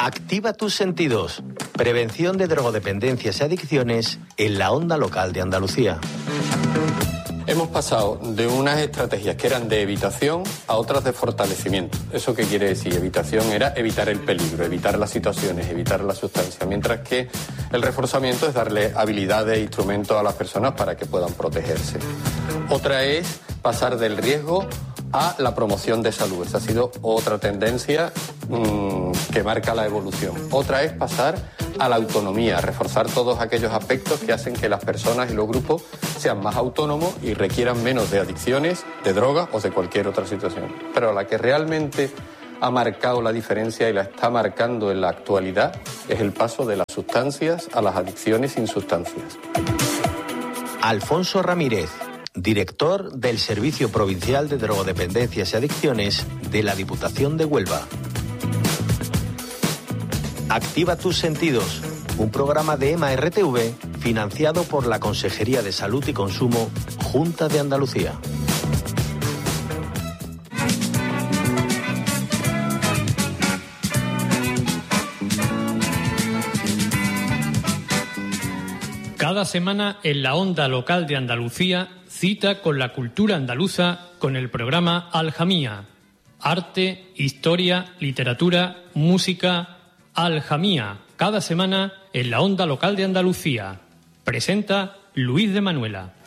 Activa tus sentidos. Prevención de drogodependencias y adicciones en la onda local de Andalucía. Hemos pasado de unas estrategias que eran de evitación a otras de fortalecimiento. ¿Eso qué quiere decir? Evitación era evitar el peligro, evitar las situaciones, evitar la sustancia, mientras que el reforzamiento es darle habilidades e instrumentos a las personas para que puedan protegerse. Otra es pasar del riesgo a la promoción de salud. Esa ha sido otra tendencia que marca la evolución. Otra es pasar a la autonomía, a reforzar todos aquellos aspectos que hacen que las personas y los grupos sean más autónomos y requieran menos de adicciones, de drogas o de cualquier otra situación. Pero la que realmente ha marcado la diferencia y la está marcando en la actualidad es el paso de las sustancias a las adicciones sin sustancias. Alfonso Ramírez, director del Servicio Provincial de Drogodependencias y Adicciones de la Diputación de Huelva. Activa tus sentidos, un programa de EMA RTV financiado por la Consejería de Salud y Consumo, Junta de Andalucía. Cada semana en la onda local de Andalucía, cita con la cultura andaluza con el programa Aljamía. Arte, historia, literatura, música. Aljamía, cada semana en la onda local de Andalucía. Presenta Luis de Manuela.